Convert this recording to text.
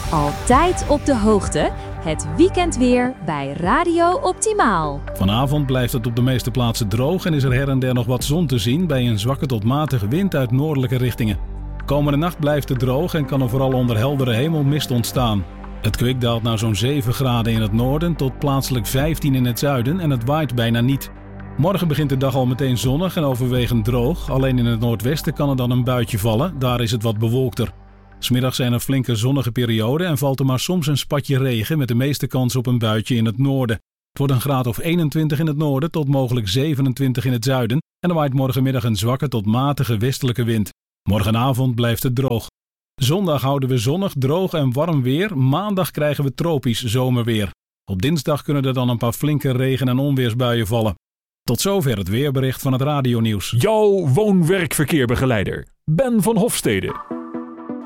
Altijd op de hoogte. Het weekendweer bij Radio Optimaal. Vanavond blijft het op de meeste plaatsen droog en is er her en der nog wat zon te zien bij een zwakke tot matige wind uit noordelijke richtingen. Komende nacht blijft het droog en kan er vooral onder heldere hemel mist ontstaan. Het kwik daalt naar zo'n 7 graden in het noorden tot plaatselijk 15 in het zuiden en het waait bijna niet. Morgen begint de dag al meteen zonnig en overwegend droog. Alleen in het noordwesten kan er dan een buitje vallen, daar is het wat bewolkter. 'S Middags zijn er flinke zonnige perioden en valt er maar soms een spatje regen met de meeste kans op een buitje in het noorden. Het wordt een graad of 21 in het noorden tot mogelijk 27 in het zuiden en er waait morgenmiddag een zwakke tot matige westelijke wind. Morgenavond blijft het droog. Zondag houden we zonnig, droog en warm weer. Maandag krijgen we tropisch zomerweer. Op dinsdag kunnen er dan een paar flinke regen- en onweersbuien vallen. Tot zover het weerbericht van het radionieuws. Jouw woon-werkverkeerbegeleider, Ben van Hofstede.